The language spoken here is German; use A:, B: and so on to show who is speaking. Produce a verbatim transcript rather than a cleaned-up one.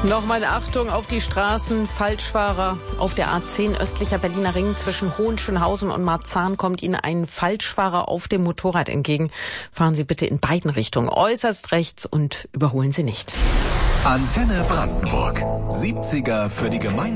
A: Nochmal Achtung auf die Straßen. Falschfahrer auf der A zehn östlicher Berliner Ring zwischen Hohenschönhausen und Marzahn kommt Ihnen ein Falschfahrer auf dem Motorrad entgegen. Fahren Sie bitte in beiden Richtungen äußerst rechts und überholen Sie nicht.
B: Antenne Brandenburg. siebziger für die Gemeinde.